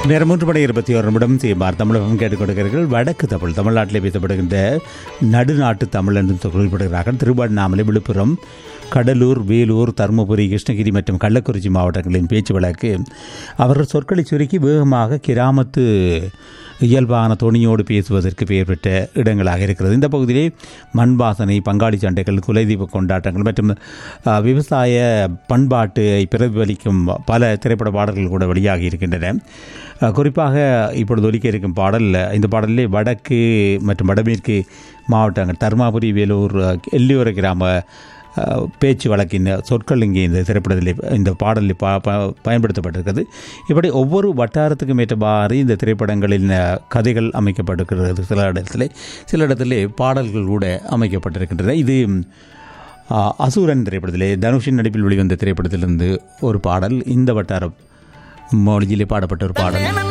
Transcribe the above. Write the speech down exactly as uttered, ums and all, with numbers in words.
நேரம் மூன்று மணி இருபத்தி ஒரு நிமிடம் செய்யுமாறு தமிழகம் கேட்டுக் கொடுக்கிறீர்கள். வடக்கு தமிழ் தமிழ்நாட்டிலே பேசப்படுகின்ற நடுநாட்டு தமிழ் என்றும் குறிப்பிடுகிறார்கள். திருவண்ணாமலை, விழுப்புரம், கடலூர், வேலூர், தருமபுரி, கிருஷ்ணகிரி மற்றும் கள்ளக்குறிச்சி மாவட்டங்களின் பேச்சு வழக்கு அவர்கள் சொற்களை சுருக்கி வேகமாக கிராமத்து இயல்பான துணியோடு பேசுவதற்கு பெயர் பெற்ற இடங்களாக இருக்கிறது. இந்த பகுதியிலே மண் வாசனை, பங்காளி சண்டைகள், குலைதீப கொண்டாட்டங்கள் மற்றும் விவசாய பண்பாட்டை பிரதிபலிக்கும் பல திரைப்பட பாடல்கள் கூட வெளியாகி இருக்கின்றன. குறிப்பாக இப்பொழுது ஒலிக்க இருக்கும் பாடல், இந்த பாடலிலே வடக்கு மற்றும் வடமேற்கு மாவட்டங்கள் தருமபுரி, வேலூர், எல்லையோர கிராம பேச்சு வழக்கின் சொற்கள் இங்கே இந்த திரைப்படத்தில் இந்த பாடலில் ப பயன்படுத்தப்பட்டிருக்கிறது. இப்படி ஒவ்வொரு வட்டாரத்துக்கும் ஏற்றவாறு இந்த திரைப்படங்களின் கதைகள் அமைக்கப்பட்டிருக்கிறது. சில இடத்துல சில இடத்துல பாடல்கள் கூட அமைக்கப்பட்டிருக்கின்றன. இது அசுரன் திரைப்படத்திலே தனுஷின் நடிப்பில் வெளிவந்த திரைப்படத்திலிருந்து ஒரு பாடல், இந்த வட்டார மொழியிலே பாடப்பட்ட ஒரு பாடல்.